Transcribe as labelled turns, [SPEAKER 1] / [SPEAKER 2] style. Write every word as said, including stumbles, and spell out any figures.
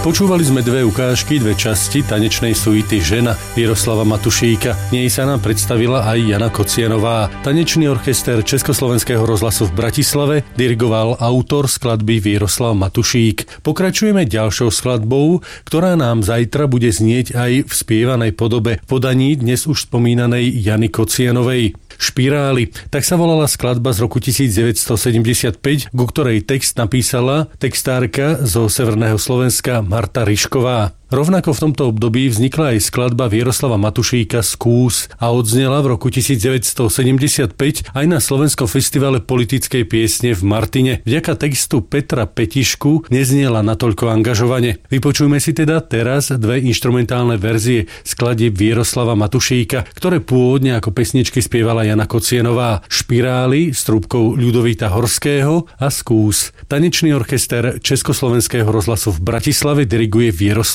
[SPEAKER 1] Počúvali sme dve ukážky, dve časti tanečnej suity Žena Jaroslava Matušíka. V nej sa nám predstavila aj Jana Kocianová. Tanečný orchester Československého rozhlasu v Bratislave dirigoval autor skladby Jaroslav Matušík. Pokračujeme ďalšou skladbou, ktorá nám zajtra bude znieť aj v spievanej podobe v podaní dnes už spomínanej Jany Kocianovej. Špirály. Tak sa volala skladba z roku devätnásťsedemdesiatpäť, ku ktorej text napísala textárka zo Severného Slovenska Marta Ryšková. Rovnako v tomto období vznikla aj skladba Jaroslava Matušíka Skús a odznela v roku devätnásťsedemdesiatpäť aj na Slovenskom festivale politickej piesne v Martine. Vďaka textu Petra Petišku nezniela natoľko angažovane. Vypočujme si teda teraz dve inštrumentálne verzie skladieb Jaroslava Matušíka, ktoré pôvodne ako pesničky spievala Jana Kocianová. Špirály s trúbkou Ľudovíta Horského a Skús. Tanečný orchester Československého rozhlasu v Bratislave diriguje Jaroslav